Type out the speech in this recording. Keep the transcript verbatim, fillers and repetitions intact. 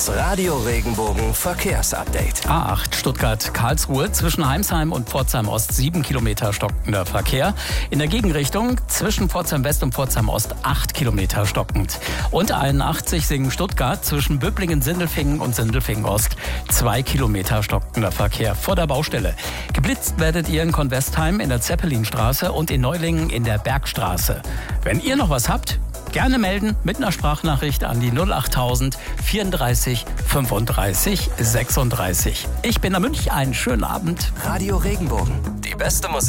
Das Radio Regenbogen Verkehrsupdate. A acht Stuttgart-Karlsruhe zwischen Heimsheim und Pforzheim Ost sieben Kilometer stockender Verkehr. In der Gegenrichtung zwischen Pforzheim West und Pforzheim Ost acht Kilometer stockend. Und einundachtzig Singen-Stuttgart zwischen Böblingen-Sindelfingen und Sindelfingen Ost zwei Kilometer stockender Verkehr vor der Baustelle. Geblitzt werdet ihr in Convestheim in der Zeppelinstraße und in Neulingen in der Bergstraße. Wenn ihr noch was habt, gerne melden mit einer Sprachnachricht an die null achttausend vierunddreißig fünfunddreißig sechsunddreißig. Ich bin der Münch, einen schönen Abend. Radio Regenbogen, die beste Musik.